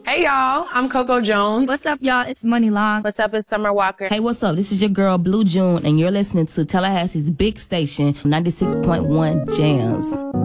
Hey, y'all. I'm Coco Jones. What's up, y'all? It's Money Long. What's up? It's Summer Walker. Hey, what's up? This is your girl, Blue June, and you're listening to Tallahassee's big station, 96.1 Jams.